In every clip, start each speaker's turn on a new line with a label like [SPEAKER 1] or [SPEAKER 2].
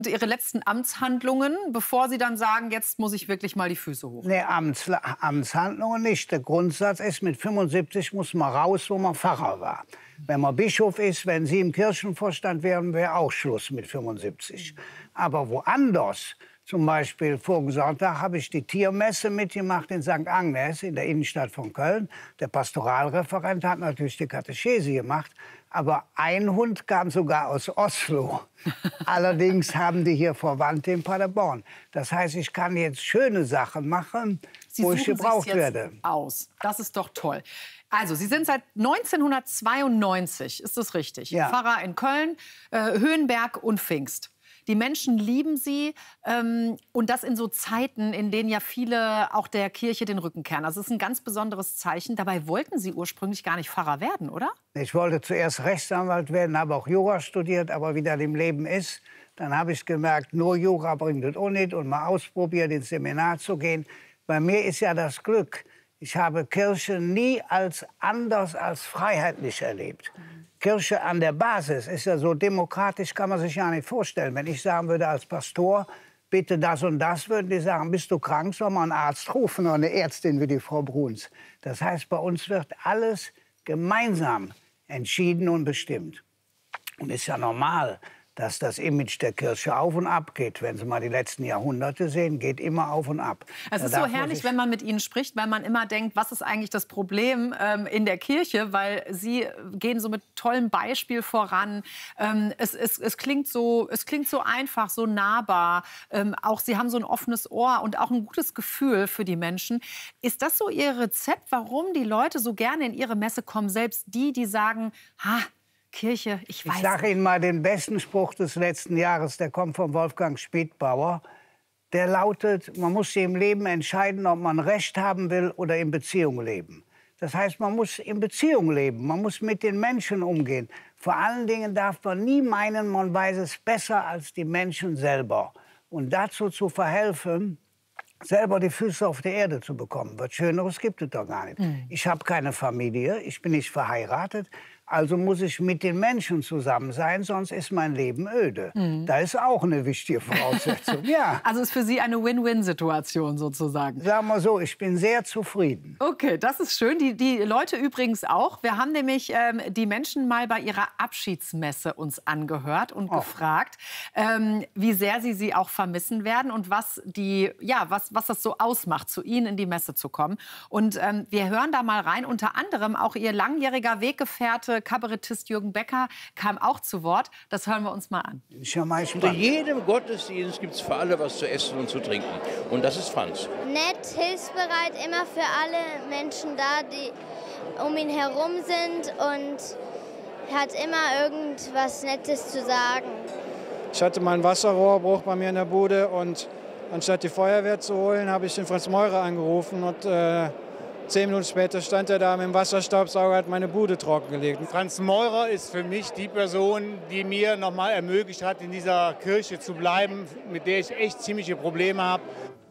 [SPEAKER 1] Ihre letzten Amtshandlungen, bevor Sie dann sagen, jetzt muss ich wirklich mal die Füße hoch?
[SPEAKER 2] Nee, Amtshandlungen nicht. Der Grundsatz ist, mit 75 muss man raus, wo man Pfarrer war. Wenn man Bischof ist, wenn Sie im Kirchenvorstand wären, wäre auch Schluss mit 75. Aber woanders, zum Beispiel vorigen Sonntag habe ich die Tiermesse mitgemacht in St. Agnes in der Innenstadt von Köln. Der Pastoralreferent hat natürlich die Katechese gemacht. Aber ein Hund kam sogar aus Oslo. Allerdings haben die hier Verwandte in Paderborn. Das heißt, ich kann jetzt schöne Sachen machen, wo ich gebraucht werde.
[SPEAKER 1] Aus. Das ist doch toll. Also, Sie sind seit 1992, ist das richtig?
[SPEAKER 2] Ja.
[SPEAKER 1] Pfarrer in Köln, Höhenberg und Pfingst. Die Menschen lieben Sie und das in so Zeiten, in denen ja viele auch der Kirche den Rücken kehren. Also es ist ein ganz besonderes Zeichen. Dabei wollten Sie ursprünglich gar nicht Pfarrer werden, oder?
[SPEAKER 2] Ich wollte zuerst Rechtsanwalt werden, habe auch Jura studiert, aber wie das im Leben ist, dann habe ich gemerkt, nur Jura bringt es auch nicht und mal ausprobiert, ins Seminar zu gehen. Bei mir ist ja das Glück, ich habe Kirche nie als anders als freiheitlich erlebt. Kirche an der Basis ist ja so demokratisch, kann man sich ja nicht vorstellen. Wenn ich sagen würde als Pastor, bitte das und das, würden die sagen, bist du krank, soll man einen Arzt rufen oder eine Ärztin wie die Frau Bruns. Das heißt, bei uns wird alles gemeinsam entschieden und bestimmt. Und ist ja normal, dass das Image der Kirche auf und ab geht. Wenn Sie mal die letzten Jahrhunderte sehen, geht immer auf und ab.
[SPEAKER 1] Es ist so herrlich, wenn man mit Ihnen spricht, weil man immer denkt, was ist eigentlich das Problem in der Kirche? Weil Sie gehen so mit tollem Beispiel voran. Es klingt so einfach, so nahbar. Auch Sie haben so ein offenes Ohr und auch ein gutes Gefühl für die Menschen. Ist das so Ihr Rezept, warum die Leute so gerne in Ihre Messe kommen? Selbst die, die sagen, Kirche, ich weiß.
[SPEAKER 2] Ich sage Ihnen mal den besten Spruch des letzten Jahres, der kommt von Wolfgang Spietbauer. Der lautet, man muss sich im Leben entscheiden, ob man Recht haben will oder in Beziehung leben. Das heißt, man muss in Beziehung leben, man muss mit den Menschen umgehen. Vor allen Dingen darf man nie meinen, man weiß es besser als die Menschen selber. Und dazu zu verhelfen, selber die Füße auf die Erde zu bekommen. Was Schöneres gibt es doch gar nicht. Ich habe keine Familie, ich bin nicht verheiratet. Also muss ich mit den Menschen zusammen sein, sonst ist mein Leben öde. Da ist auch eine wichtige Voraussetzung. Ja.
[SPEAKER 1] Also ist für Sie eine Win-Win-Situation sozusagen.
[SPEAKER 2] Sagen wir so, ich bin sehr zufrieden.
[SPEAKER 1] Okay, das ist schön. Die Leute übrigens auch. Wir haben nämlich die Menschen mal bei ihrer Abschiedsmesse uns angehört und gefragt, wie sehr sie auch vermissen werden und was das so ausmacht, zu Ihnen in die Messe zu kommen. Und wir hören da mal rein. Unter anderem auch Ihr langjähriger Weggefährte, Kabarettist Jürgen Becker, kam auch zu Wort. Das hören wir uns mal an.
[SPEAKER 3] Unter jedem Gottesdienst gibt es für alle was zu essen und zu trinken. Und das ist Franz.
[SPEAKER 4] Nett, hilfsbereit, immer für alle Menschen da, die um ihn herum sind, und hat immer irgendwas Nettes zu sagen.
[SPEAKER 5] Ich hatte mal einen Wasserrohrbruch bei mir in der Bude und anstatt die Feuerwehr zu holen, habe ich den Franz Meurer angerufen und 10 Minuten später stand er da mit dem Wasserstaubsauger, hat meine Bude trockengelegt.
[SPEAKER 6] Franz Meurer ist für mich die Person, die mir noch mal ermöglicht hat, in dieser Kirche zu bleiben, mit der ich echt ziemliche Probleme habe.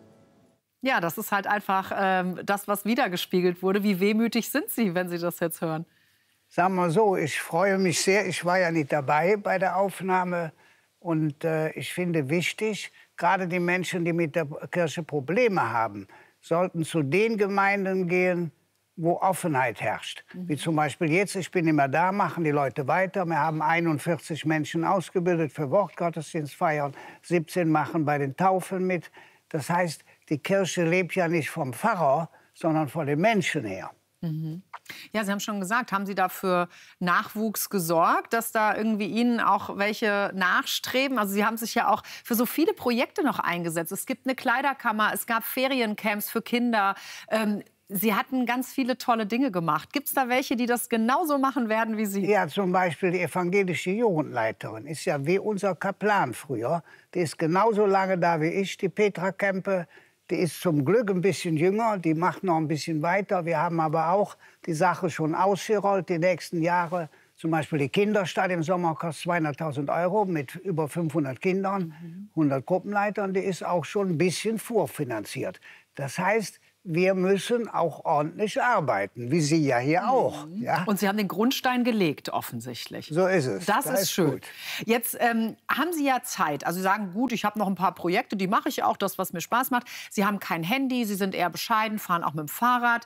[SPEAKER 1] Ja, das ist halt einfach das, was wiedergespiegelt wurde. Wie wehmütig sind Sie, wenn Sie das jetzt hören?
[SPEAKER 2] Sagen wir so, ich freue mich sehr. Ich war ja nicht dabei bei der Aufnahme. Und ich finde wichtig, gerade die Menschen, die mit der Kirche Probleme haben, sollten zu den Gemeinden gehen, wo Offenheit herrscht. Wie zum Beispiel jetzt, ich bin immer da, machen die Leute weiter. Wir haben 41 Menschen ausgebildet für Wortgottesdienstfeiern, 17 machen bei den Taufen mit. Das heißt, die Kirche lebt ja nicht vom Pfarrer, sondern von den Menschen her.
[SPEAKER 1] Ja, Sie haben schon gesagt, haben Sie da für Nachwuchs gesorgt, dass da irgendwie Ihnen auch welche nachstreben? Also Sie haben sich ja auch für so viele Projekte noch eingesetzt. Es gibt eine Kleiderkammer, es gab Feriencamps für Kinder. Sie hatten ganz viele tolle Dinge gemacht. Gibt es da welche, die das genauso machen werden wie Sie?
[SPEAKER 2] Ja, zum Beispiel die evangelische Jugendleiterin ist ja wie unser Kaplan früher. Die ist genauso lange da wie ich, die Petra Kempe. Die ist zum Glück ein bisschen jünger, die macht noch ein bisschen weiter. Wir haben aber auch die Sache schon ausgerollt, die nächsten Jahre. Zum Beispiel die Kinderstadt im Sommer kostet 200.000 € mit über 500 Kindern, 100 Gruppenleitern. Die ist auch schon ein bisschen vorfinanziert. Das heißt, wir müssen auch ordentlich arbeiten, wie Sie ja hier auch. Ja?
[SPEAKER 1] Und Sie haben den Grundstein gelegt, offensichtlich.
[SPEAKER 2] So ist es.
[SPEAKER 1] Das ist schön.
[SPEAKER 2] Gut.
[SPEAKER 1] Jetzt haben Sie ja Zeit. Also Sie sagen, gut, ich habe noch ein paar Projekte, die mache ich auch, das, was mir Spaß macht. Sie haben kein Handy, Sie sind eher bescheiden, fahren auch mit dem Fahrrad.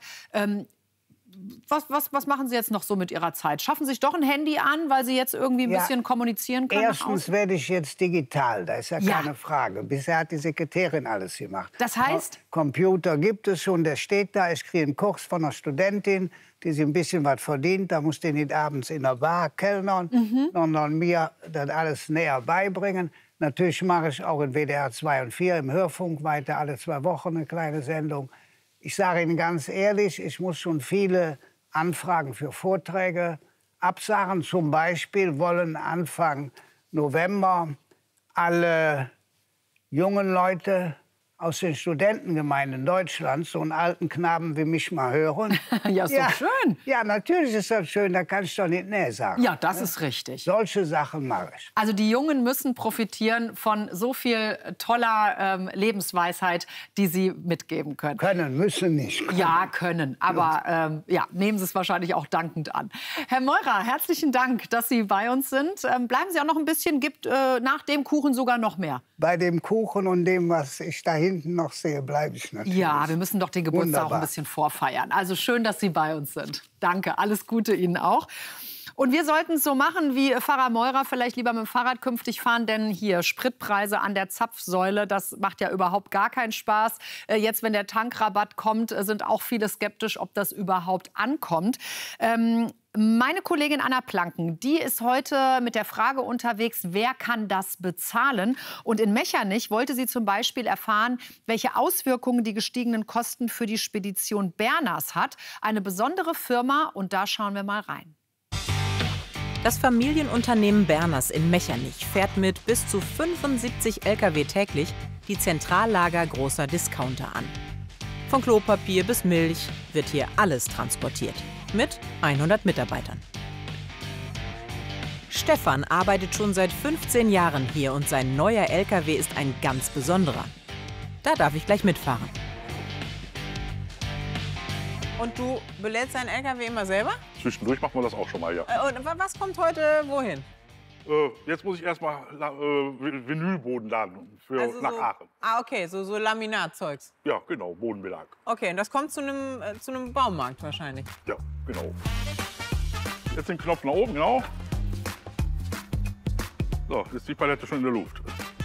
[SPEAKER 1] Was machen Sie jetzt noch so mit Ihrer Zeit? Schaffen Sie sich doch ein Handy an, weil Sie jetzt irgendwie ein bisschen kommunizieren können?
[SPEAKER 2] Erstens werde ich jetzt digital, da ist ja keine Frage. Bisher hat die Sekretärin alles gemacht.
[SPEAKER 1] Das heißt?
[SPEAKER 2] Computer gibt es schon, der steht da. Ich kriege einen Kurs von einer Studentin, die sich ein bisschen was verdient. Da muss die nicht abends in der Bar kellnern, sondern mir das alles näher beibringen. Natürlich mache ich auch in WDR 2 und 4 im Hörfunk weiter, alle 2 Wochen eine kleine Sendung. Ich sage Ihnen ganz ehrlich, ich muss schon viele Anfragen für Vorträge absagen. Zum Beispiel wollen Anfang November alle jungen Leute aus den Studentengemeinden Deutschlands so einen alten Knaben wie mich mal hören.
[SPEAKER 1] Ja, ist doch schön.
[SPEAKER 2] Ja, natürlich ist das schön, da kann ich doch nicht näher sagen.
[SPEAKER 1] Ja, das ist richtig.
[SPEAKER 2] Solche Sachen mache ich.
[SPEAKER 1] Also die Jungen müssen profitieren von so viel toller Lebensweisheit, die Sie mitgeben können.
[SPEAKER 2] Können, müssen nicht. Können.
[SPEAKER 1] Ja, können. Aber ja, nehmen Sie es wahrscheinlich auch dankend an. Herr Meurer, herzlichen Dank, dass Sie bei uns sind. Bleiben Sie auch noch ein bisschen, gibt nach dem Kuchen sogar noch mehr.
[SPEAKER 2] Bei dem Kuchen und dem, was ich da hinten noch sehe, bleibe ich natürlich.
[SPEAKER 1] Ja, wir müssen doch den Geburtstag auch
[SPEAKER 2] Wunderbar.
[SPEAKER 1] ein bisschen vorfeiern. Also schön, dass Sie bei uns sind. Danke, alles Gute Ihnen auch. Und wir sollten es so machen wie Pfarrer Meurer, vielleicht lieber mit dem Fahrrad künftig fahren, denn hier Spritpreise an der Zapfsäule, das macht ja überhaupt gar keinen Spaß. Jetzt, wenn der Tankrabatt kommt, sind auch viele skeptisch, ob das überhaupt ankommt. Meine Kollegin Anna Planken, die ist heute mit der Frage unterwegs, wer kann das bezahlen? Und in Mechernich wollte sie zum Beispiel erfahren, welche Auswirkungen die gestiegenen Kosten für die Spedition Berners hat. Eine besondere Firma, und da schauen wir mal rein.
[SPEAKER 7] Das Familienunternehmen Berners in Mechernich fährt mit bis zu 75 Lkw täglich die Zentrallager großer Discounter an. Von Klopapier bis Milch wird hier alles transportiert. Mit 100 Mitarbeitern. Stefan arbeitet schon seit 15 Jahren hier und sein neuer Lkw ist ein ganz besonderer. Da darf ich gleich mitfahren. Und du belädst deinen LKW immer selber?
[SPEAKER 8] Zwischendurch machen wir das auch schon mal, ja.
[SPEAKER 7] Und was kommt heute wohin?
[SPEAKER 8] Jetzt muss ich erstmal Vinylboden laden für nach Aachen.
[SPEAKER 7] Ah, okay, so Laminatzeugs.
[SPEAKER 8] Ja, genau, Bodenbelag.
[SPEAKER 7] Okay, und das kommt zu einem Baumarkt wahrscheinlich.
[SPEAKER 8] Ja, genau. Jetzt den Knopf nach oben, genau. So, jetzt ist die Palette schon in der Luft.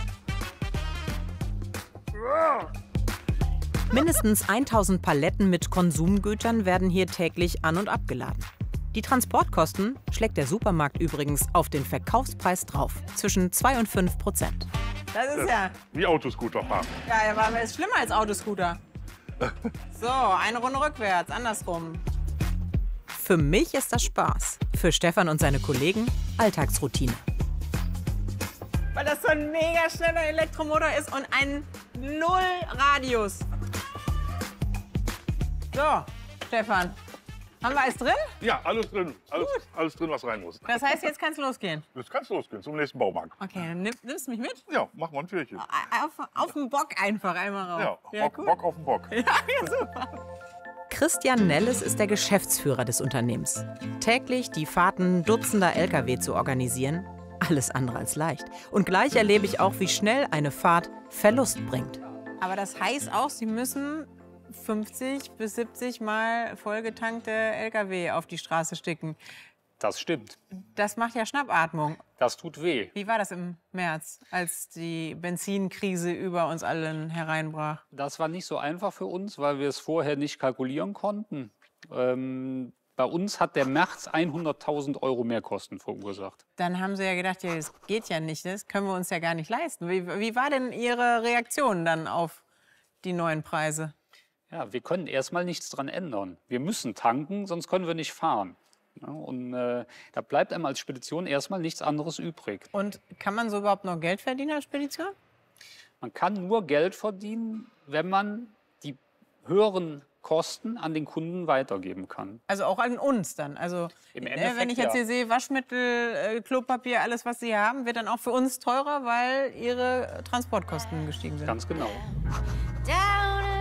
[SPEAKER 7] Mindestens 1000 Paletten mit Konsumgütern werden hier täglich an- und abgeladen. Die Transportkosten schlägt der Supermarkt übrigens auf den Verkaufspreis drauf, zwischen 2 und 5%. Das ist ja...
[SPEAKER 8] Wie Autoscooter fahren.
[SPEAKER 7] Ja, aber ist schlimmer als Autoscooter. So, eine Runde rückwärts, andersrum. Für mich ist das Spaß. Für Stefan und seine Kollegen Alltagsroutine. Weil das so ein mega schneller Elektromotor ist und ein Null-Radius. So, Stefan. Haben wir alles drin?
[SPEAKER 8] Ja, alles drin. Alles drin, was rein muss.
[SPEAKER 7] Das heißt, jetzt kann es losgehen?
[SPEAKER 8] Jetzt kannst du losgehen zum nächsten Baumarkt.
[SPEAKER 7] Okay, dann nimmst du mich mit?
[SPEAKER 8] Ja, mach mal ein Türchen.
[SPEAKER 7] Auf den Bock einfach einmal rauf.
[SPEAKER 8] Ja,
[SPEAKER 7] cool.
[SPEAKER 8] Bock auf den Bock.
[SPEAKER 7] Ja, super. Christian Nelles ist der Geschäftsführer des Unternehmens. Täglich die Fahrten dutzender Lkw zu organisieren, alles andere als leicht. Und gleich erlebe ich auch, wie schnell eine Fahrt Verlust bringt. Aber das heißt auch, Sie müssen 50 bis 70 Mal vollgetankte Lkw auf die Straße sticken.
[SPEAKER 9] Das stimmt.
[SPEAKER 7] Das macht ja Schnappatmung.
[SPEAKER 9] Das tut weh.
[SPEAKER 7] Wie war das im März, als die Benzinkrise über uns allen hereinbrach?
[SPEAKER 9] Das war nicht so einfach für uns, weil wir es vorher nicht kalkulieren konnten. Bei uns hat der März 100.000 € Mehrkosten verursacht.
[SPEAKER 7] Dann haben Sie ja gedacht, ja, das geht ja nicht, das können wir uns ja gar nicht leisten. Wie war denn Ihre Reaktion dann auf die neuen Preise?
[SPEAKER 9] Ja, wir können erstmal nichts dran ändern. Wir müssen tanken, sonst können wir nicht fahren. Ja, und da bleibt einem als Spedition erstmal nichts anderes übrig.
[SPEAKER 7] Und kann man so überhaupt noch Geld verdienen als Spedition?
[SPEAKER 9] Man kann nur Geld verdienen, wenn man die höheren Kosten an den Kunden weitergeben kann.
[SPEAKER 7] Also auch an uns dann? Also
[SPEAKER 9] Im Endeffekt,
[SPEAKER 7] wenn ich jetzt hier sehe, Waschmittel, Klopapier, alles, was Sie hier haben, wird dann auch für uns teurer, weil Ihre Transportkosten gestiegen sind?
[SPEAKER 9] Ganz genau.
[SPEAKER 4] Down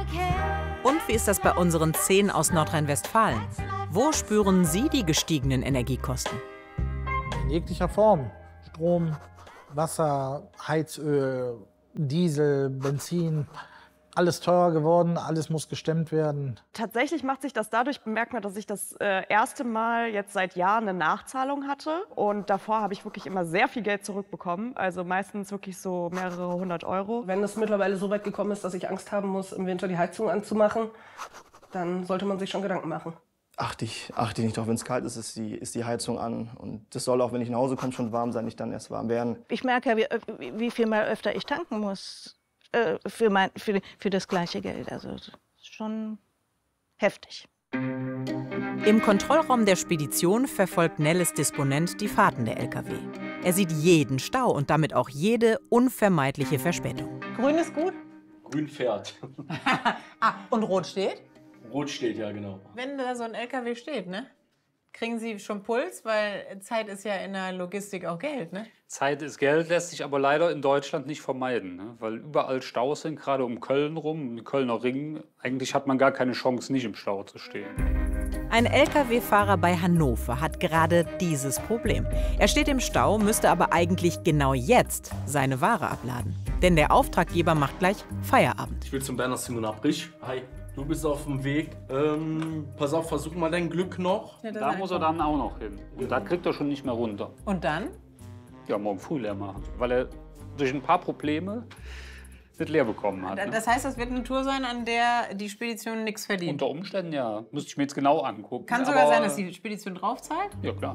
[SPEAKER 7] Und wie ist das bei unseren 10 aus Nordrhein-Westfalen? Wo spüren Sie die gestiegenen Energiekosten?
[SPEAKER 10] In jeglicher Form. Strom, Wasser, Heizöl, Diesel, Benzin. Alles teurer geworden, alles muss gestemmt werden.
[SPEAKER 11] Tatsächlich macht sich das dadurch bemerkbar, dass ich das erste Mal jetzt seit Jahren eine Nachzahlung hatte. Und davor habe ich wirklich immer sehr viel Geld zurückbekommen. Also meistens wirklich so mehrere 100 €.
[SPEAKER 12] Wenn es mittlerweile so weit gekommen ist, dass ich Angst haben muss, im Winter die Heizung anzumachen, dann sollte man sich schon Gedanken machen.
[SPEAKER 13] Achte ich nicht drauf. Wenn es kalt ist, ist die Heizung an. Und das soll auch, wenn ich nach Hause komme, schon warm sein, nicht dann erst warm werden.
[SPEAKER 14] Ich merke, wie viel mal öfter ich tanken muss. Für das gleiche Geld. Also das ist schon heftig.
[SPEAKER 7] Im Kontrollraum der Spedition verfolgt Nelles Disponent die Fahrten der Lkw. Er sieht jeden Stau und damit auch jede unvermeidliche Verspätung.
[SPEAKER 15] Grün ist gut?
[SPEAKER 16] Grün fährt.
[SPEAKER 15] Und rot steht?
[SPEAKER 16] Rot steht, ja, genau.
[SPEAKER 15] Wenn da so ein LKW steht, ne? Kriegen Sie schon Puls? Weil Zeit ist ja in der Logistik auch Geld, ne?
[SPEAKER 9] Zeit ist Geld, lässt sich aber leider in Deutschland nicht vermeiden, ne? Weil überall Staus sind, gerade um Köln rum, um den Kölner Ring. Eigentlich hat man gar keine Chance, nicht im Stau zu stehen.
[SPEAKER 7] Ein Lkw-Fahrer bei Hannover hat gerade dieses Problem. Er steht im Stau, müsste aber eigentlich genau jetzt seine Ware abladen. Denn der Auftraggeber macht gleich Feierabend.
[SPEAKER 16] Ich will zum Bernhard Simon Abrich. Hi. Du bist auf dem Weg. Pass auf, versuch mal dein Glück noch.
[SPEAKER 9] Ja, da muss er dann auch noch hin. Und da kriegt er schon nicht mehr runter.
[SPEAKER 15] Und dann?
[SPEAKER 9] Ja, morgen früh leer machen. Weil er durch ein paar Probleme nicht leer bekommen hat.
[SPEAKER 15] Das heißt, das wird eine Tour sein, an der die Spedition nichts verdient?
[SPEAKER 9] Unter Umständen ja. Müsste ich mir jetzt genau angucken.
[SPEAKER 15] Kann sogar sein, dass die Spedition draufzahlt?
[SPEAKER 9] Ja, klar.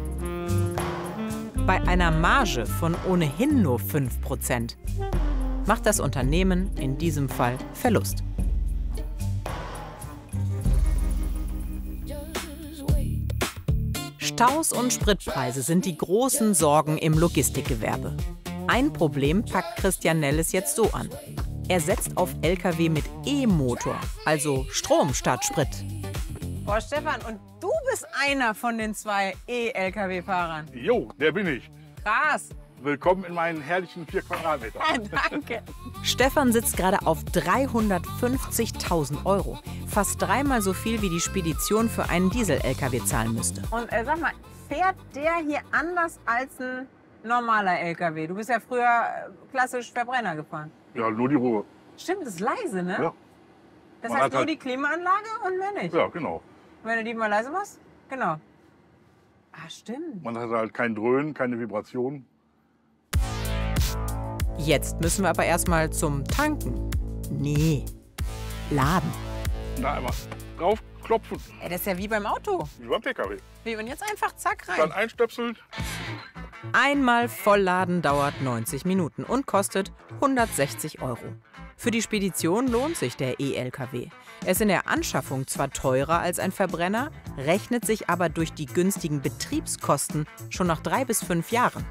[SPEAKER 7] Bei einer Marge von ohnehin nur 5% macht das Unternehmen in diesem Fall Verlust. Staus und Spritpreise sind die großen Sorgen im Logistikgewerbe. Ein Problem packt Christian Nelles jetzt so an. Er setzt auf Lkw mit E-Motor, also Strom statt Sprit.
[SPEAKER 15] Boah, Stefan, und du bist einer von den 2 E-Lkw-Fahrern.
[SPEAKER 8] Jo, der bin ich.
[SPEAKER 15] Krass.
[SPEAKER 8] Willkommen in meinen herrlichen 4 Quadratmetern.
[SPEAKER 15] Danke.
[SPEAKER 7] Stefan sitzt gerade auf 350.000 €. Fast 3-mal so viel, wie die Spedition für einen Diesel-Lkw zahlen müsste.
[SPEAKER 15] Und sag mal, fährt der hier anders als ein normaler Lkw? Du bist ja früher klassisch Verbrenner gefahren.
[SPEAKER 8] Ja, nur die Ruhe.
[SPEAKER 15] Stimmt, das ist leise, ne?
[SPEAKER 8] Ja.
[SPEAKER 15] Das
[SPEAKER 8] Man
[SPEAKER 15] heißt
[SPEAKER 8] hat
[SPEAKER 15] nur
[SPEAKER 8] halt
[SPEAKER 15] die Klimaanlage und mehr nicht?
[SPEAKER 8] Ja, genau.
[SPEAKER 15] Und wenn du die mal leise machst? Genau. Ah, stimmt.
[SPEAKER 8] Man hat halt kein Dröhnen, keine Vibration.
[SPEAKER 7] Jetzt müssen wir aber erstmal zum Tanken. Nee, laden.
[SPEAKER 8] Da einmal draufklopfen.
[SPEAKER 15] Ey, das ist ja wie beim Auto.
[SPEAKER 8] Wie beim PKW.
[SPEAKER 15] Wie, und jetzt einfach zack rein.
[SPEAKER 8] Dann einstöpseln.
[SPEAKER 7] Einmal vollladen dauert 90 Minuten und kostet 160 €. Für die Spedition lohnt sich der E-Lkw. Er ist in der Anschaffung zwar teurer als ein Verbrenner, rechnet sich aber durch die günstigen Betriebskosten schon nach 3 bis 5 Jahren.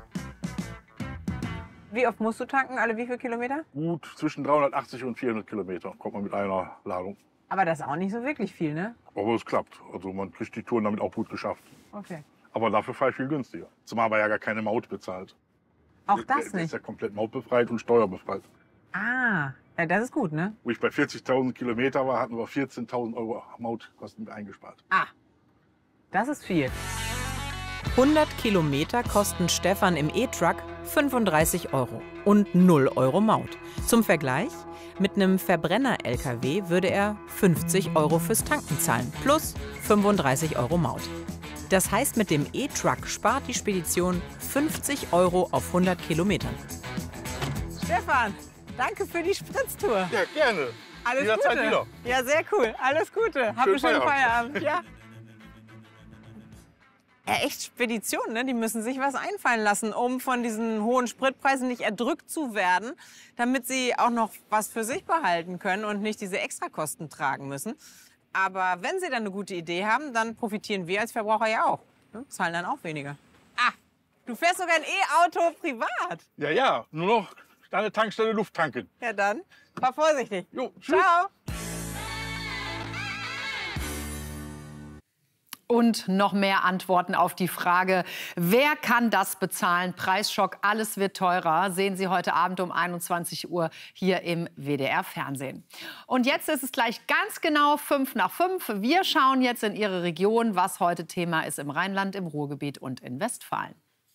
[SPEAKER 15] Wie oft musst du tanken? Alle wie viele Kilometer?
[SPEAKER 8] Gut, zwischen 380 und 400 Kilometer kommt man mit einer Ladung.
[SPEAKER 15] Aber das ist auch nicht so wirklich viel, ne?
[SPEAKER 8] Aber es klappt. Also man kriegt die Touren damit auch gut geschafft.
[SPEAKER 15] Okay.
[SPEAKER 8] Aber dafür fahre ich viel günstiger. Zumal aber ja gar keine Maut bezahlt.
[SPEAKER 15] Auch das
[SPEAKER 8] Der
[SPEAKER 15] nicht?
[SPEAKER 8] ist ja komplett mautbefreit und steuerbefreit.
[SPEAKER 15] Ah, ja, das ist gut, ne?
[SPEAKER 8] Wo ich bei 40.000 Kilometer war, hatten wir 14.000 € Mautkosten eingespart.
[SPEAKER 15] Ah, das ist viel.
[SPEAKER 7] 100 Kilometer kosten Stefan im E-Truck 35 € und 0 € Maut. Zum Vergleich, mit einem Verbrenner-Lkw würde er 50 € fürs Tanken zahlen, plus 35 € Maut. Das heißt, mit dem E-Truck spart die Spedition 50 € auf 100 Kilometern.
[SPEAKER 15] Stefan, danke für die Spritztour.
[SPEAKER 8] Ja, gerne.
[SPEAKER 15] Alles
[SPEAKER 8] Jederzeit
[SPEAKER 15] Gute.
[SPEAKER 8] wieder.
[SPEAKER 15] Ja, sehr cool. Alles Gute. Hab einen schönen Feierabend. Ja. Ja, echt Speditionen, ne? Die müssen sich was einfallen lassen, um von diesen hohen Spritpreisen nicht erdrückt zu werden, damit sie auch noch was für sich behalten können und nicht diese Extrakosten tragen müssen. Aber wenn sie dann eine gute Idee haben, dann profitieren wir als Verbraucher ja auch. Ne? Zahlen dann auch weniger. Ah, du fährst sogar ein E-Auto privat.
[SPEAKER 8] Ja, ja. Nur noch an der Tankstelle Luft tanken.
[SPEAKER 15] Ja dann, fahr vorsichtig.
[SPEAKER 8] Jo, tschüss.
[SPEAKER 15] Ciao.
[SPEAKER 1] Und noch mehr Antworten auf die Frage, wer kann das bezahlen? Preisschock, alles wird teurer, sehen Sie heute Abend um 21 Uhr hier im WDR-Fernsehen. Und jetzt ist es gleich ganz genau 5:05. Wir schauen jetzt in Ihre Region, was heute Thema ist im Rheinland, im Ruhrgebiet und in Westfalen.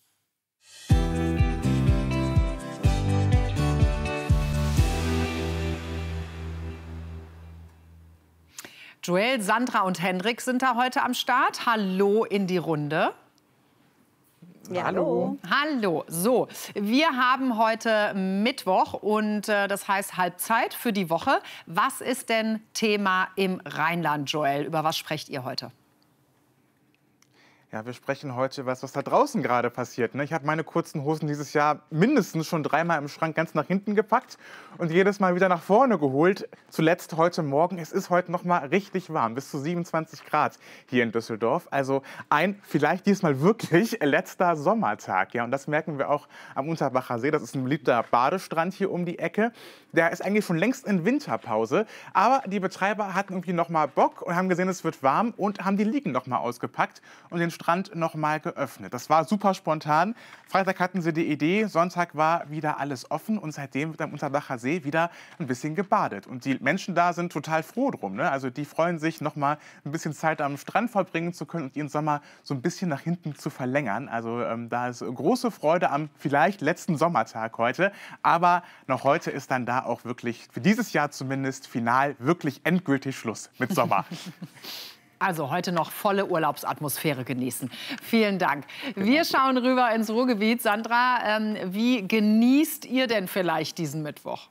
[SPEAKER 1] Joel, Sandra und Hendrik sind da heute am Start. Hallo in die Runde.
[SPEAKER 17] Ja, hallo.
[SPEAKER 1] Hallo. So, wir haben heute Mittwoch und das heißt Halbzeit für die Woche. Was ist denn Thema im Rheinland, Joel? Über was sprecht ihr heute?
[SPEAKER 17] Ja, wir sprechen heute über was da draußen gerade passiert. Ne? Ich habe meine kurzen Hosen dieses Jahr mindestens schon 3-mal im Schrank ganz nach hinten gepackt und jedes Mal wieder nach vorne geholt. Zuletzt heute Morgen. Es ist heute noch mal richtig warm, bis zu 27 Grad hier in Düsseldorf. Also ein vielleicht diesmal wirklich letzter Sommertag. Ja, und das merken wir auch am Unterbacher See. Das ist ein beliebter Badestrand hier um die Ecke. Der ist eigentlich schon längst in Winterpause. Aber die Betreiber hatten irgendwie noch mal Bock und haben gesehen, es wird warm und haben die Liegen noch mal ausgepackt und den Strand noch mal geöffnet. Das war super spontan. Freitag hatten sie die Idee, Sonntag war wieder alles offen und seitdem wird am Unterbacher See wieder ein bisschen gebadet. Und die Menschen da sind total froh drum. Ne? Also die freuen sich, noch mal ein bisschen Zeit am Strand verbringen zu können und ihren Sommer so ein bisschen nach hinten zu verlängern. Also da ist große Freude am vielleicht letzten Sommertag heute. Aber noch heute ist dann da auch wirklich, für dieses Jahr zumindest, final wirklich endgültig Schluss mit Sommer.
[SPEAKER 1] Also heute noch volle Urlaubsatmosphäre genießen. Vielen Dank. Wir schauen rüber ins Ruhrgebiet. Sandra, wie genießt ihr denn vielleicht diesen Mittwoch?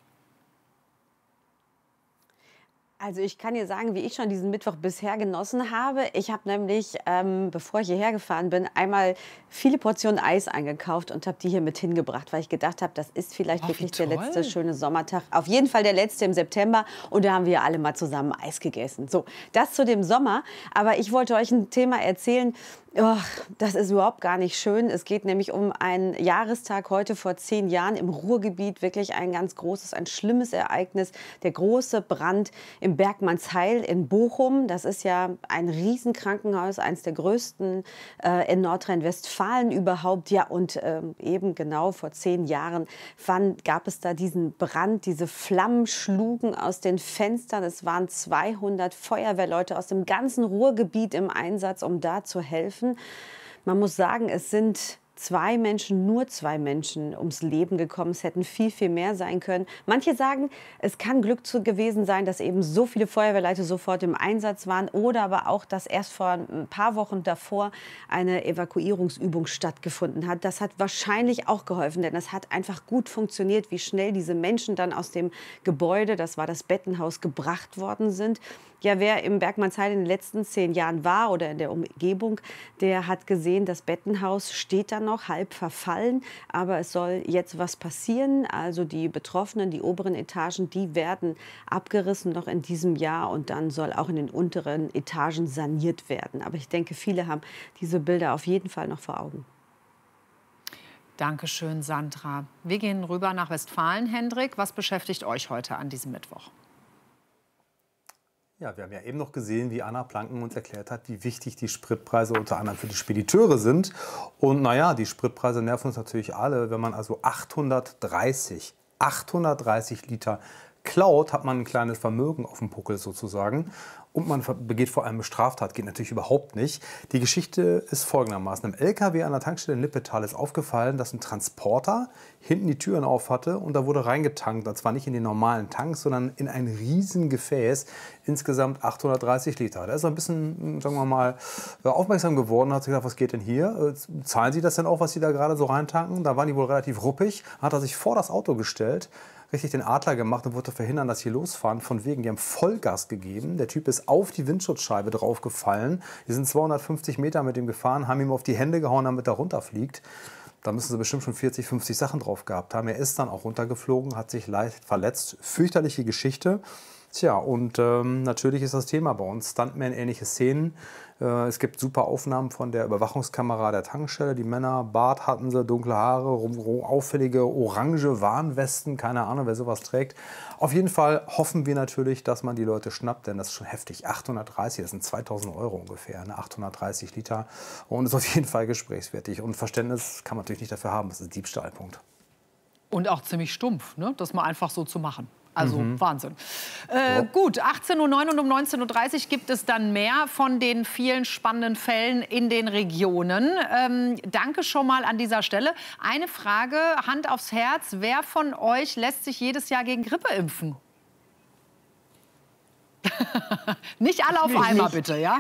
[SPEAKER 18] Also ich kann dir sagen, wie ich schon diesen Mittwoch bisher genossen habe. Ich habe nämlich, bevor ich hierher gefahren bin, einmal viele Portionen Eis eingekauft und habe die hier mit hingebracht, weil ich gedacht habe, das ist vielleicht wirklich der letzte schöne Sommertag. Auf jeden Fall der letzte im September und da haben wir alle mal zusammen Eis gegessen. So, das zu dem Sommer. Aber ich wollte euch ein Thema erzählen, das ist überhaupt gar nicht schön. Es geht nämlich um einen Jahrestag heute vor 10 Jahren im Ruhrgebiet. Wirklich ein ganz großes, ein schlimmes Ereignis. Der große Brand im Bergmannsheil in Bochum. Das ist ja ein Riesenkrankenhaus, eines der größten in Nordrhein-Westfalen überhaupt. Ja, und eben genau vor 10 Jahren gab es da diesen Brand. Diese Flammen schlugen aus den Fenstern. Es waren 200 Feuerwehrleute aus dem ganzen Ruhrgebiet im Einsatz, um da zu helfen. Man muss sagen, es sind nur zwei Menschen ums Leben gekommen. Es hätten viel, viel mehr sein können. Manche sagen, es kann Glück gewesen sein, dass eben so viele Feuerwehrleute sofort im Einsatz waren oder aber auch, dass erst vor ein paar Wochen davor eine Evakuierungsübung stattgefunden hat. Das hat wahrscheinlich auch geholfen, denn es hat einfach gut funktioniert, wie schnell diese Menschen dann aus dem Gebäude, das war das Bettenhaus, gebracht worden sind. Ja, wer im Bergmannsheil in den letzten 10 Jahren war oder in der Umgebung, der hat gesehen, das Bettenhaus steht da noch, halb verfallen. Aber es soll jetzt was passieren. Also die Betroffenen, die oberen Etagen, die werden abgerissen noch in diesem Jahr. Und dann soll auch in den unteren Etagen saniert werden. Aber ich denke, viele haben diese Bilder auf jeden Fall noch vor Augen.
[SPEAKER 1] Dankeschön, Sandra. Wir gehen rüber nach Westfalen. Hendrik, was beschäftigt euch heute an diesem Mittwoch?
[SPEAKER 19] Ja, wir haben ja eben noch gesehen, wie Anna Planken uns erklärt hat, wie wichtig die Spritpreise unter anderem für die Spediteure sind. Und naja, die Spritpreise nerven uns natürlich alle. Wenn man also 830 Liter klaut, hat man ein kleines Vermögen auf dem Puckel sozusagen. Und man begeht vor allem eine Straftat, geht natürlich überhaupt nicht. Die Geschichte ist folgendermaßen. Im LKW an der Tankstelle in Lippetal ist aufgefallen, dass ein Transporter hinten die Türen auf hatte und da wurde reingetankt. Und zwar nicht in den normalen Tanks, sondern in ein riesen Gefäß, insgesamt 830 Liter. Da ist er ein bisschen, sagen wir mal, aufmerksam geworden und hat sich gedacht, was geht denn hier? Zahlen Sie das denn auch, was Sie da gerade so reintanken? Da waren die wohl relativ ruppig. Hat er sich vor das Auto gestellt, richtig den Adler gemacht und wollte verhindern, dass sie losfahren. Von wegen, die haben Vollgas gegeben. Der Typ ist auf die Windschutzscheibe draufgefallen. Die sind 250 Meter mit ihm gefahren, haben ihm auf die Hände gehauen, damit er runterfliegt. Da müssen sie bestimmt schon 40, 50 Sachen drauf gehabt haben. Er ist dann auch runtergeflogen, hat sich leicht verletzt. Fürchterliche Geschichte. Tja, und natürlich ist das Thema bei uns Stuntman-ähnliche Szenen. Es gibt super Aufnahmen von der Überwachungskamera der Tankstelle. Die Männer, Bart hatten sie, dunkle Haare, auffällige orange Warnwesten. Keine Ahnung, wer sowas trägt. Auf jeden Fall hoffen wir natürlich, dass man die Leute schnappt, denn das ist schon heftig. 830, das sind 2.000 € ungefähr, ne? 830 Liter. Und ist auf jeden Fall gesprächswertig. Und Verständnis kann man natürlich nicht dafür haben. Das ist Diebstahl, Punkt.
[SPEAKER 1] Und auch ziemlich stumpf, ne? Das mal einfach so zu machen. Also Wahnsinn. Gut, 18:09 Uhr und um 19:30 Uhr gibt es dann mehr von den vielen spannenden Fällen in den Regionen. Danke schon mal an dieser Stelle. Eine Frage, Hand aufs Herz. Wer von euch lässt sich jedes Jahr gegen Grippe impfen? Nicht alle auf einmal, bitte, ja?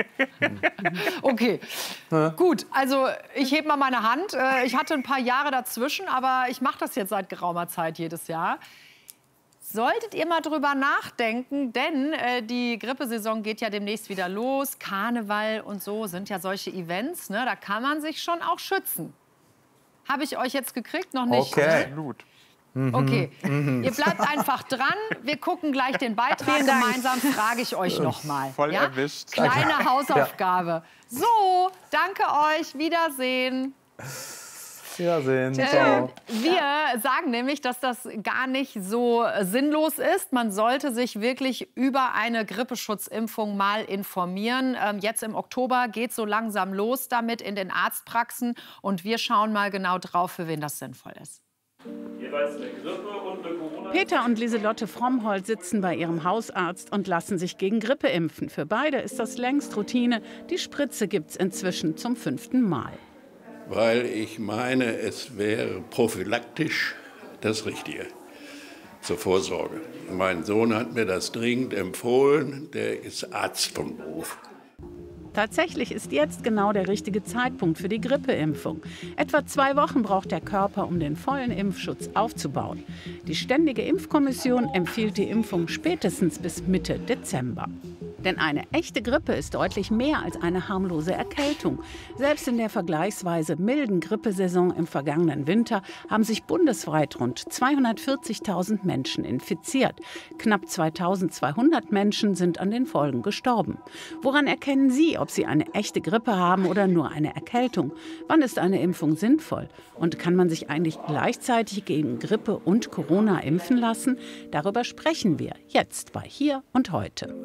[SPEAKER 1] Okay, gut. Also ich hebe mal meine Hand. Ich hatte ein paar Jahre dazwischen, aber ich mache das jetzt seit geraumer Zeit jedes Jahr. Solltet ihr mal drüber nachdenken, denn die Grippesaison geht ja demnächst wieder los. Karneval und so sind ja solche Events, ne? Da kann man sich schon auch schützen. Habe ich euch jetzt gekriegt? Noch nicht?
[SPEAKER 17] Okay. Absolut.
[SPEAKER 1] Okay, ihr bleibt einfach dran. Wir gucken gleich den Beitrag. Gemeinsam frage ich euch noch mal.
[SPEAKER 17] Voll erwischt.
[SPEAKER 1] Kleine Hausaufgabe. So, danke euch. Wiedersehen.
[SPEAKER 19] Wiedersehen. Ciao.
[SPEAKER 1] Wir sagen nämlich, dass das gar nicht so sinnlos ist. Man sollte sich wirklich über eine Grippeschutzimpfung mal informieren. Jetzt im Oktober geht so langsam los damit in den Arztpraxen. Und wir schauen mal genau drauf, für wen das sinnvoll ist.
[SPEAKER 20] Jeweils eine Grippe und eine Corona.
[SPEAKER 21] Peter und Lieselotte Frommholt sitzen bei ihrem Hausarzt und lassen sich gegen Grippe impfen. Für beide ist das längst Routine. Die Spritze gibt's inzwischen zum 5. Mal.
[SPEAKER 22] Weil ich meine, es wäre prophylaktisch das Richtige zur Vorsorge. Mein Sohn hat mir das dringend empfohlen, der ist Arzt von Beruf.
[SPEAKER 21] Tatsächlich ist jetzt genau der richtige Zeitpunkt für die Grippeimpfung. Etwa 2 Wochen braucht der Körper, um den vollen Impfschutz aufzubauen. Die Ständige Impfkommission empfiehlt die Impfung spätestens bis Mitte Dezember. Denn eine echte Grippe ist deutlich mehr als eine harmlose Erkältung. Selbst in der vergleichsweise milden Grippesaison im vergangenen Winter haben sich bundesweit rund 240.000 Menschen infiziert. Knapp 2.200 Menschen sind an den Folgen gestorben. Woran erkennen Sie, ob Sie eine echte Grippe haben oder nur eine Erkältung? Wann ist eine Impfung sinnvoll? Und kann man sich eigentlich gleichzeitig gegen Grippe und Corona impfen lassen? Darüber sprechen wir jetzt bei Hier und Heute.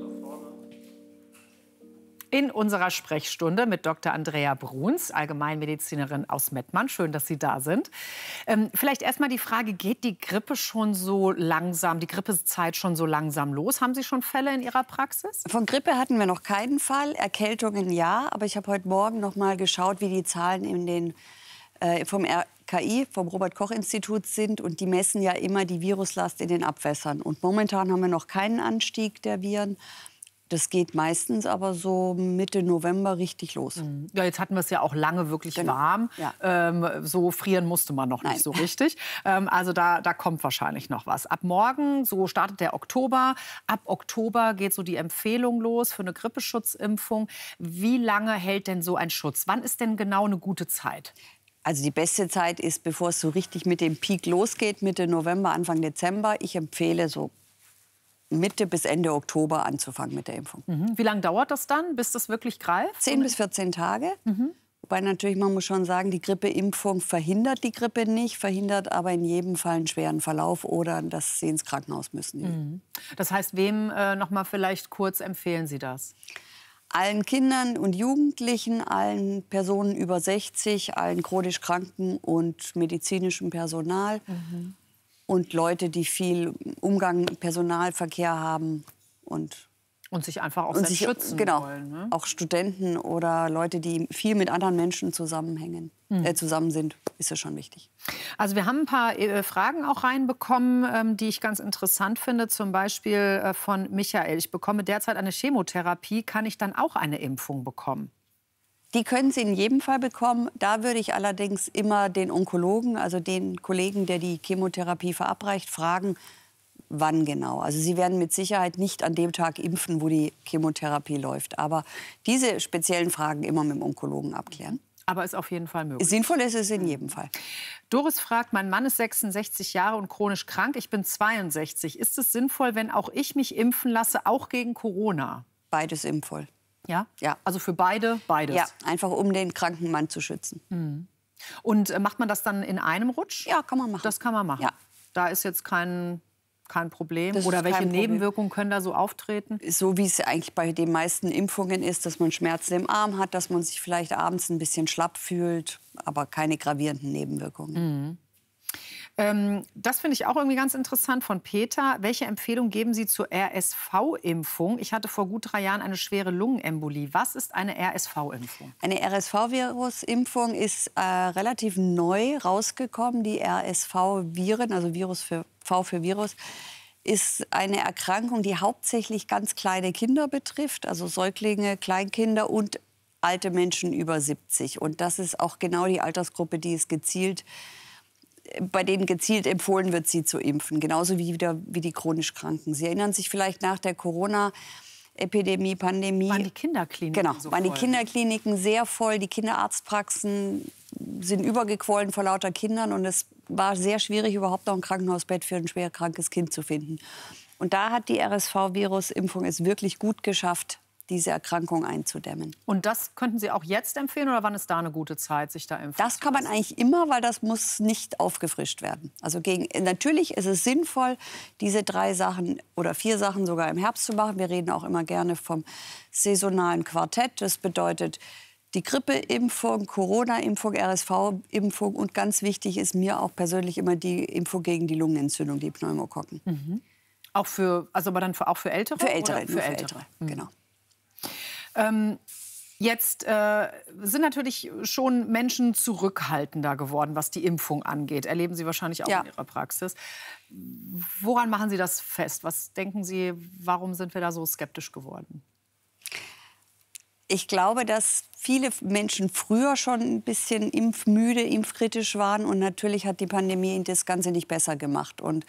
[SPEAKER 1] In unserer Sprechstunde mit Dr. Andrea Bruns, Allgemeinmedizinerin aus Mettmann. Schön, dass Sie da sind. Vielleicht erst mal die Frage, geht die Grippe schon so langsam, die Grippezeit schon so langsam los? Haben Sie schon Fälle in Ihrer Praxis?
[SPEAKER 23] Von Grippe hatten wir noch keinen Fall, Erkältungen ja. Aber ich habe heute Morgen noch mal geschaut, wie die Zahlen vom RKI, vom Robert-Koch-Institut sind. Und die messen ja immer die Viruslast in den Abwässern. Und momentan haben wir noch keinen Anstieg der Viren. Das geht meistens aber so Mitte November richtig los.
[SPEAKER 1] Ja, jetzt hatten wir es ja auch lange wirklich warm. Ja. So frieren musste man noch nicht so richtig. Also da kommt wahrscheinlich noch was. Ab morgen, so startet der Oktober. Ab Oktober geht so die Empfehlung los für eine Grippeschutzimpfung. Wie lange hält denn so ein Schutz? Wann ist denn genau eine gute Zeit?
[SPEAKER 23] Also die beste Zeit ist, bevor es so richtig mit dem Peak losgeht, Mitte November, Anfang Dezember. Ich empfehle so Mitte bis Ende Oktober anzufangen mit der Impfung.
[SPEAKER 1] Wie lange dauert das dann, bis das wirklich greift?
[SPEAKER 23] 10 bis 14 Tage. Wobei natürlich, man muss schon sagen, die Grippeimpfung verhindert die Grippe nicht, verhindert aber in jedem Fall einen schweren Verlauf oder dass sie ins Krankenhaus müssen.
[SPEAKER 1] Das heißt, wem noch mal vielleicht kurz empfehlen Sie das?
[SPEAKER 23] Allen Kindern und Jugendlichen, allen Personen über 60, allen chronisch Kranken und medizinischem Personal. Und Leute, die viel Umgang, Personalverkehr haben und
[SPEAKER 1] sich einfach auch selbst schützen wollen. Ne?
[SPEAKER 23] Auch Studenten oder Leute, die viel mit anderen Menschen zusammen sind, ist das schon wichtig.
[SPEAKER 1] Also wir haben ein paar Fragen auch reinbekommen, die ich ganz interessant finde. Zum Beispiel von Michael. Ich bekomme derzeit eine Chemotherapie. Kann ich dann auch eine Impfung bekommen?
[SPEAKER 23] Die können Sie in jedem Fall bekommen. Da würde ich allerdings immer den Onkologen, also den Kollegen, der die Chemotherapie verabreicht, fragen, wann genau. Also Sie werden mit Sicherheit nicht an dem Tag impfen, wo die Chemotherapie läuft. Aber diese speziellen Fragen immer mit dem Onkologen abklären.
[SPEAKER 1] Aber ist auf jeden Fall möglich.
[SPEAKER 23] Sinnvoll ist es in jedem Fall.
[SPEAKER 1] Doris fragt, mein Mann ist 66 Jahre und chronisch krank. Ich bin 62. Ist es sinnvoll, wenn auch ich mich impfen lasse, auch gegen Corona?
[SPEAKER 23] Beides sinnvoll.
[SPEAKER 1] Ja?
[SPEAKER 23] Ja.
[SPEAKER 1] Also für beide, beides?
[SPEAKER 23] Ja, einfach um den kranken Mann zu schützen.
[SPEAKER 1] Mhm. Und macht man das dann in einem Rutsch?
[SPEAKER 23] Ja, kann man machen.
[SPEAKER 1] Das kann man machen.
[SPEAKER 23] Ja.
[SPEAKER 1] Da ist jetzt kein Problem.
[SPEAKER 23] Das
[SPEAKER 1] Oder
[SPEAKER 23] ist
[SPEAKER 1] welche
[SPEAKER 23] kein Problem.
[SPEAKER 1] Nebenwirkungen können da so auftreten?
[SPEAKER 23] So wie es eigentlich bei den meisten Impfungen ist, dass man Schmerzen im Arm hat, dass man sich vielleicht abends ein bisschen schlapp fühlt, aber keine gravierenden Nebenwirkungen.
[SPEAKER 1] Mhm. Das finde ich auch irgendwie ganz interessant von Peter. Welche Empfehlung geben Sie zur RSV-Impfung? Ich hatte vor gut 3 Jahren eine schwere Lungenembolie. Was ist eine RSV-Impfung?
[SPEAKER 23] Eine RSV-Virus-Impfung ist relativ neu rausgekommen. Die RSV-Viren, also V für Virus, ist eine Erkrankung, die hauptsächlich ganz kleine Kinder betrifft, also Säuglinge, Kleinkinder und alte Menschen über 70. Und das ist auch genau die Altersgruppe, bei denen gezielt empfohlen wird, sie zu impfen. Genauso wie die chronisch Kranken. Sie erinnern sich vielleicht nach der Corona-Epidemie, Pandemie.
[SPEAKER 1] Waren die Kinderkliniken
[SPEAKER 23] Genau,
[SPEAKER 1] so
[SPEAKER 23] waren die
[SPEAKER 1] voll?
[SPEAKER 23] Kinderkliniken sehr voll. Die Kinderarztpraxen sind übergequollen vor lauter Kindern. Und es war sehr schwierig, überhaupt noch ein Krankenhausbett für ein schwer krankes Kind zu finden. Und da hat die RSV-Virus-Impfung es wirklich gut geschafft, diese Erkrankung einzudämmen.
[SPEAKER 1] Und das könnten Sie auch jetzt empfehlen oder wann ist da eine gute Zeit, sich da impfen?
[SPEAKER 23] Das kann man eigentlich immer, weil das muss nicht aufgefrischt werden. Also natürlich ist es sinnvoll, diese 3 Sachen oder 4 Sachen sogar im Herbst zu machen. Wir reden auch immer gerne vom saisonalen Quartett. Das bedeutet die Grippeimpfung, Corona-Impfung, RSV-Impfung und ganz wichtig ist mir auch persönlich immer die Impfung gegen die Lungenentzündung, die Pneumokokken.
[SPEAKER 1] Mhm. Auch aber dann auch für Ältere?
[SPEAKER 23] Für Ältere,
[SPEAKER 1] oder
[SPEAKER 23] nur für Ältere, genau.
[SPEAKER 1] Jetzt sind natürlich schon Menschen zurückhaltender geworden, was die Impfung angeht. Erleben Sie wahrscheinlich auch in Ihrer Praxis. Woran machen Sie das fest? Was denken Sie, warum sind wir da so skeptisch geworden?
[SPEAKER 23] Ich glaube, dass viele Menschen früher schon ein bisschen impfmüde, impfkritisch waren. Und natürlich hat die Pandemie das Ganze nicht besser gemacht. Und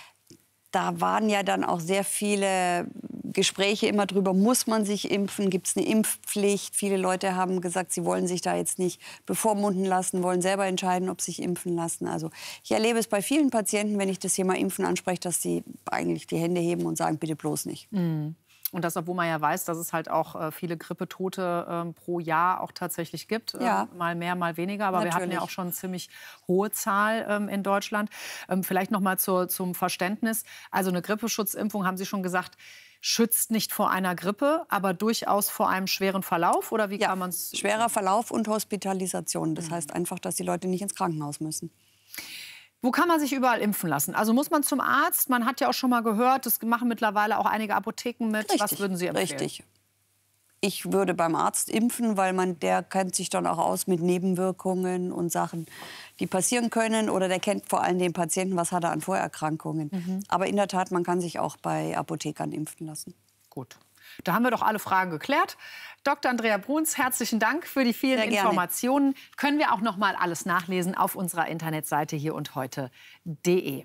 [SPEAKER 23] da waren ja dann auch sehr viele Gespräche immer drüber, muss man sich impfen, gibt es eine Impfpflicht? Viele Leute haben gesagt, sie wollen sich da jetzt nicht bevormunden lassen, wollen selber entscheiden, ob sie sich impfen lassen. Also ich erlebe es bei vielen Patienten, wenn ich das Thema Impfen anspreche, dass sie eigentlich die Hände heben und sagen, bitte bloß nicht.
[SPEAKER 1] Mhm. Und das, obwohl man ja weiß, dass es halt auch viele Grippetote pro Jahr auch tatsächlich gibt.
[SPEAKER 23] Ja.
[SPEAKER 1] Mal mehr, mal weniger. Aber wir hatten ja auch schon eine ziemlich hohe Zahl in Deutschland. Vielleicht noch mal zum Verständnis. Also eine Grippeschutzimpfung, haben Sie schon gesagt, schützt nicht vor einer Grippe, aber durchaus vor einem schweren Verlauf? Oder wie kann man es?
[SPEAKER 23] Schwerer Verlauf und Hospitalisation. Das heißt einfach, dass die Leute nicht ins Krankenhaus müssen.
[SPEAKER 1] Wo kann man sich überall impfen lassen? Also muss man zum Arzt? Man hat ja auch schon mal gehört, das machen mittlerweile auch einige Apotheken mit.
[SPEAKER 23] Richtig,
[SPEAKER 1] was würden Sie empfehlen?
[SPEAKER 23] Richtig. Ich würde beim Arzt impfen, weil der kennt sich dann auch aus mit Nebenwirkungen und Sachen, die passieren können. Oder der kennt vor allem den Patienten, was hat er an Vorerkrankungen.
[SPEAKER 1] Mhm.
[SPEAKER 23] Aber in der Tat, man kann sich auch bei Apothekern impfen lassen.
[SPEAKER 1] Gut. Da haben wir doch alle Fragen geklärt. Dr. Andrea Bruns, herzlichen Dank für die vielen
[SPEAKER 23] Sehr gerne.
[SPEAKER 1] Informationen. Können wir auch noch mal alles nachlesen auf unserer Internetseite hierundheute.de.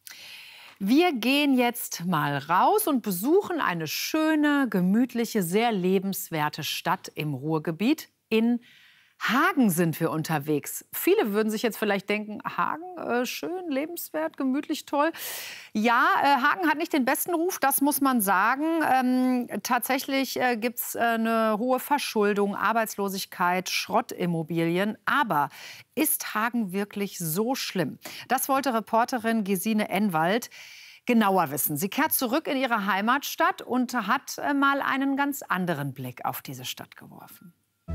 [SPEAKER 1] Wir gehen jetzt mal raus und besuchen eine schöne, gemütliche, sehr lebenswerte Stadt im Ruhrgebiet. In Hagen sind wir unterwegs. Viele würden sich jetzt vielleicht denken, Hagen, schön, lebenswert, gemütlich, toll. Ja, Hagen hat nicht den besten Ruf, das muss man sagen. Tatsächlich gibt es eine hohe Verschuldung, Arbeitslosigkeit, Schrottimmobilien. Aber ist Hagen wirklich so schlimm? Das wollte Reporterin Gesine Enwald genauer wissen. Sie kehrt zurück in ihre Heimatstadt und hat mal einen ganz anderen Blick auf diese Stadt geworfen.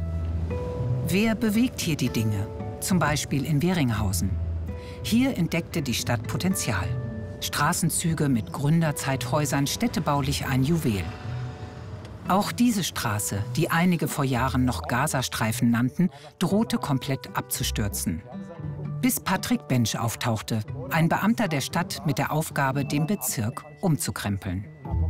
[SPEAKER 3] Wer bewegt hier die Dinge? Zum Beispiel in Weringhausen. Hier entdeckte die Stadt Potenzial. Straßenzüge mit Gründerzeithäusern, städtebaulich ein Juwel. Auch diese Straße, die einige vor Jahren noch Gazastreifen nannten, drohte komplett abzustürzen. Bis Patrick Bensch auftauchte, ein Beamter der Stadt mit der Aufgabe, den Bezirk umzukrempeln.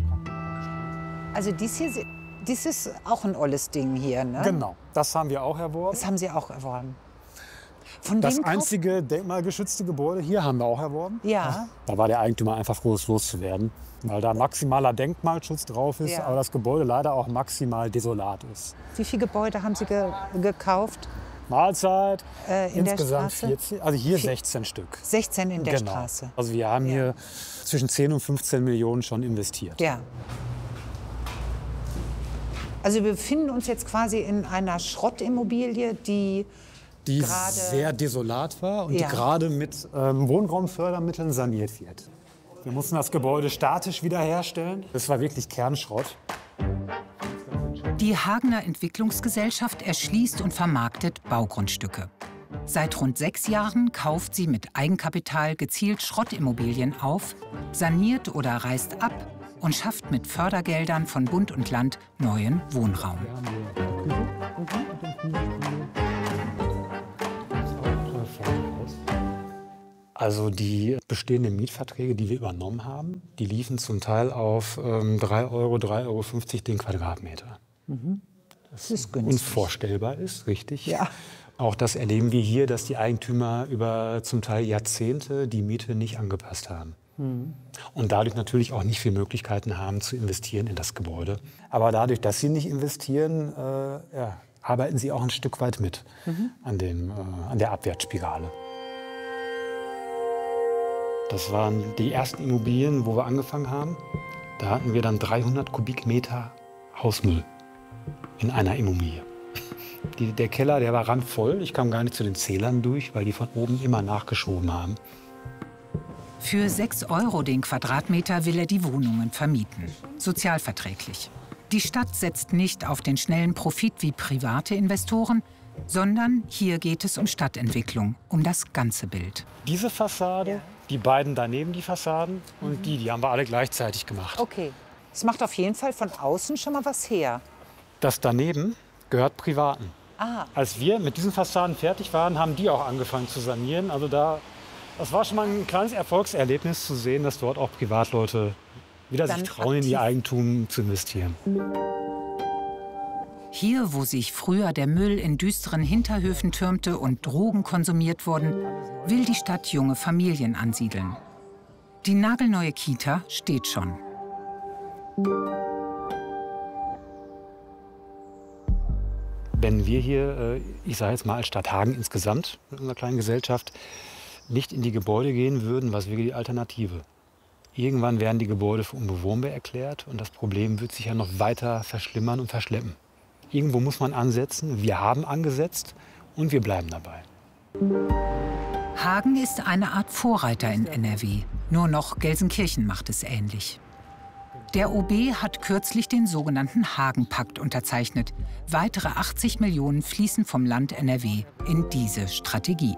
[SPEAKER 5] Also das ist auch ein olles Ding hier, ne?
[SPEAKER 6] Genau, das haben wir auch erworben.
[SPEAKER 5] Das haben Sie auch erworben. Von
[SPEAKER 6] Das
[SPEAKER 5] wem
[SPEAKER 6] einzige denkmalgeschützte Gebäude hier haben wir auch erworben.
[SPEAKER 5] Ja.
[SPEAKER 6] Da war der Eigentümer einfach froh, es loszuwerden, weil da maximaler Denkmalschutz drauf ist,
[SPEAKER 5] Ja.
[SPEAKER 6] aber das Gebäude leider auch maximal desolat ist.
[SPEAKER 5] Wie viele Gebäude haben Sie gekauft?
[SPEAKER 6] Mahlzeit.
[SPEAKER 5] In der
[SPEAKER 6] Insgesamt
[SPEAKER 5] Straße?
[SPEAKER 6] 14, also hier 16 Stück.
[SPEAKER 5] 16 in der
[SPEAKER 6] Genau.
[SPEAKER 5] Straße.
[SPEAKER 6] Also wir haben hier zwischen 10 und 15 Millionen schon investiert.
[SPEAKER 5] Ja. Also wir befinden uns jetzt quasi in einer Schrottimmobilie, die gerade
[SPEAKER 6] sehr desolat war und die
[SPEAKER 5] Ja.
[SPEAKER 6] gerade mit Wohnraumfördermitteln saniert wird. Wir mussten das Gebäude statisch wiederherstellen. Das war wirklich Kernschrott.
[SPEAKER 3] Die Hagener Entwicklungsgesellschaft erschließt und vermarktet Baugrundstücke. Seit rund 6 Jahren kauft sie mit Eigenkapital gezielt Schrottimmobilien auf, saniert oder reißt ab und schafft mit Fördergeldern von Bund und Land neuen Wohnraum.
[SPEAKER 6] Also die bestehenden Mietverträge, die wir übernommen haben, die liefen zum Teil auf 3 Euro, 3,50 Euro den Quadratmeter.
[SPEAKER 5] Das ist günstig.
[SPEAKER 6] Unvorstellbar ist, richtig.
[SPEAKER 5] Ja.
[SPEAKER 6] Auch das erleben wir hier, dass die Eigentümer über zum Teil Jahrzehnte die Miete nicht angepasst haben. Und dadurch natürlich auch nicht viele Möglichkeiten haben zu investieren in das Gebäude. Aber dadurch, dass sie nicht investieren, arbeiten sie auch ein Stück weit mit an der Abwärtsspirale. Das waren die ersten Immobilien, wo wir angefangen haben. Da hatten wir dann 300 Kubikmeter Hausmüll in einer Immobilie. Der Keller, der war randvoll. Ich kam gar nicht zu den Zählern durch, weil die von oben immer nachgeschoben haben.
[SPEAKER 3] Für 6 Euro den Quadratmeter will er die Wohnungen vermieten. Sozialverträglich. Die Stadt setzt nicht auf den schnellen Profit wie private Investoren, sondern hier geht es um Stadtentwicklung, um das ganze Bild.
[SPEAKER 6] Diese Fassade, die beiden daneben die Fassaden und die haben wir alle gleichzeitig gemacht.
[SPEAKER 5] Okay. Es macht auf jeden Fall von außen schon mal was her.
[SPEAKER 6] Das daneben gehört Privaten.
[SPEAKER 5] Ah.
[SPEAKER 6] Als wir mit diesen Fassaden fertig waren, haben die auch angefangen zu sanieren. Also das war schon mal ein kleines Erfolgserlebnis zu sehen, dass dort auch Privatleute wieder sich trauen, in ihr Eigentum zu investieren.
[SPEAKER 3] Hier, wo sich früher der Müll in düsteren Hinterhöfen türmte und Drogen konsumiert wurden, will die Stadt junge Familien ansiedeln. Die nagelneue Kita steht schon.
[SPEAKER 6] Wenn wir hier, ich sage jetzt mal als Stadt Hagen insgesamt, mit unserer kleinen Gesellschaft, nicht in die Gebäude gehen würden, was wäre die Alternative? Irgendwann werden die Gebäude für unbewohnbar erklärt und das Problem wird sich ja noch weiter verschlimmern und verschleppen. Irgendwo muss man ansetzen. Wir haben angesetzt und wir bleiben dabei.
[SPEAKER 3] Hagen ist eine Art Vorreiter in NRW. Nur noch Gelsenkirchen macht es ähnlich. Der OB hat kürzlich den sogenannten Hagen-Pakt unterzeichnet. Weitere 80 Millionen fließen vom Land NRW in diese Strategie.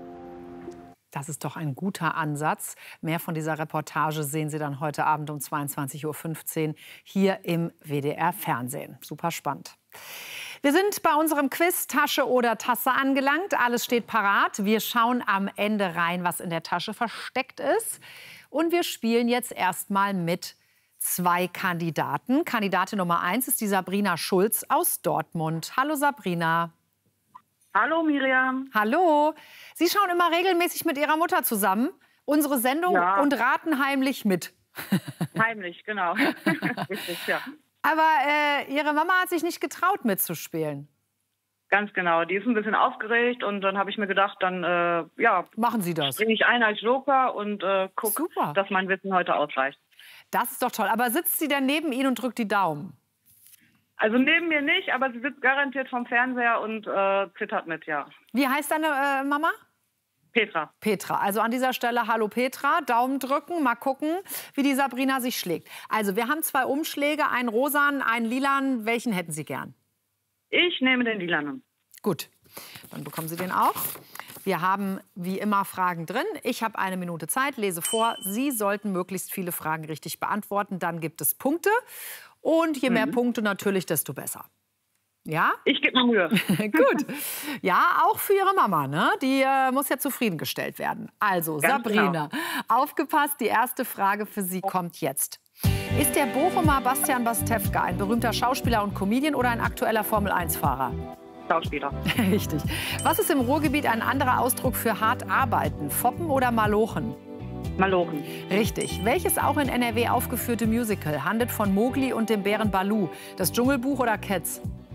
[SPEAKER 1] Das ist doch ein guter Ansatz. Mehr von dieser Reportage sehen Sie dann heute Abend um 22:15 Uhr hier im WDR-Fernsehen. Super spannend. Wir sind bei unserem Quiz Tasche oder Tasse angelangt. Alles steht parat. Wir schauen am Ende rein, was in der Tasche versteckt ist. Und wir spielen jetzt erstmal mit 2 Kandidaten. Kandidatin Nummer 1 ist die Sabrina Schulz aus Dortmund. Hallo Sabrina.
[SPEAKER 2] Hallo Miriam.
[SPEAKER 1] Hallo. Sie schauen immer regelmäßig mit Ihrer Mutter zusammen unsere Sendung und raten heimlich mit.
[SPEAKER 2] Heimlich, genau. Richtig, ja.
[SPEAKER 1] Aber Ihre Mama hat sich nicht getraut mitzuspielen.
[SPEAKER 2] Ganz genau. Die ist ein bisschen aufgeregt und dann habe ich mir gedacht, dann
[SPEAKER 1] machen Sie das.
[SPEAKER 2] Bringe ich ein als Joker und gucke, dass mein Wissen heute ausreicht.
[SPEAKER 1] Das ist doch toll. Aber sitzt sie denn neben Ihnen und drückt die Daumen?
[SPEAKER 2] Also neben mir nicht, aber sie sitzt garantiert vom Fernseher und zittert mit, ja.
[SPEAKER 1] Wie heißt deine Mama?
[SPEAKER 2] Petra.
[SPEAKER 1] Petra. Also an dieser Stelle hallo Petra, Daumen drücken, mal gucken, wie die Sabrina sich schlägt. Also wir haben 2 Umschläge, einen rosanen, einen lilanen. Welchen hätten Sie gern?
[SPEAKER 2] Ich nehme den lilanen.
[SPEAKER 1] Gut, dann bekommen Sie den auch. Wir haben wie immer Fragen drin. Ich habe 1 Minute Zeit, lese vor. Sie sollten möglichst viele Fragen richtig beantworten. Dann gibt es Punkte. Und je mehr Punkte natürlich, desto besser. Ja?
[SPEAKER 2] Ich gebe mir Mühe.
[SPEAKER 1] Gut. Ja, auch für Ihre Mama, ne? Die muss ja zufriedengestellt werden. Also,
[SPEAKER 2] Ganz
[SPEAKER 1] Sabrina,
[SPEAKER 2] genau.
[SPEAKER 1] aufgepasst, die erste Frage für Sie kommt jetzt. Ist der Bochumer Bastian Pastewka ein berühmter Schauspieler und Comedian oder ein aktueller Formel-1-Fahrer?
[SPEAKER 2] Schauspieler.
[SPEAKER 1] Richtig. Was ist im Ruhrgebiet ein anderer Ausdruck für hart arbeiten? Foppen oder Malochen?
[SPEAKER 2] Malochen.
[SPEAKER 1] Richtig. Welches auch in NRW aufgeführte Musical handelt von Mowgli und dem Bären Balu? Das Dschungelbuch oder Cats?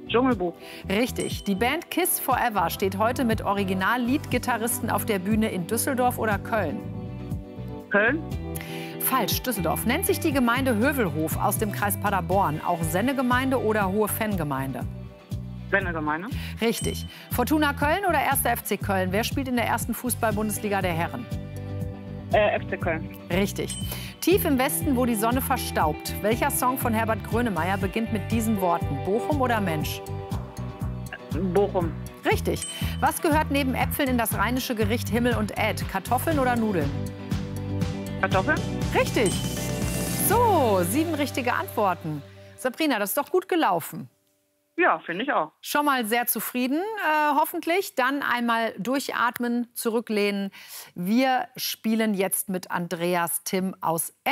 [SPEAKER 2] Dschungelbuch.
[SPEAKER 1] Richtig. Die Band Kiss Forever steht heute mit Original-Lead-Gitarristen auf der Bühne in Düsseldorf oder Köln?
[SPEAKER 2] Köln.
[SPEAKER 1] Falsch, Düsseldorf. Nennt sich die Gemeinde Hövelhof aus dem Kreis Paderborn auch Sennegemeinde oder Hohe Fangemeinde?
[SPEAKER 2] Sennegemeinde.
[SPEAKER 1] Richtig. Fortuna Köln oder 1. FC Köln? Wer spielt in der ersten Fußball-Bundesliga der Herren?
[SPEAKER 2] FC Köln.
[SPEAKER 1] Richtig. Tief im Westen, wo die Sonne verstaubt. Welcher Song von Herbert Grönemeyer beginnt mit diesen Worten? Bochum oder Mensch?
[SPEAKER 2] Bochum.
[SPEAKER 1] Richtig. Was gehört neben Äpfeln in das rheinische Gericht Himmel und Äd? Kartoffeln oder Nudeln?
[SPEAKER 2] Kartoffeln.
[SPEAKER 1] Richtig. So, 7 richtige Antworten. Sabrina, das ist doch gut gelaufen.
[SPEAKER 2] Ja, finde ich auch.
[SPEAKER 1] Schon mal sehr zufrieden, hoffentlich. Dann einmal durchatmen, zurücklehnen. Wir spielen jetzt mit Andreas Timm aus